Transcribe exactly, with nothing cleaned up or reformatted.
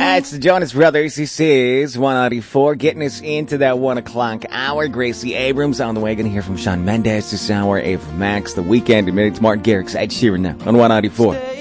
It's the Jonas Brothers. This is one ninety-four, getting us into that one o'clock hour. Gracie Abrams on the way. Gonna hear from Shawn Mendes this hour. Ava Max, The Weeknd, and it's Martin Garrix, Ed Sheeran now on one ninety-four.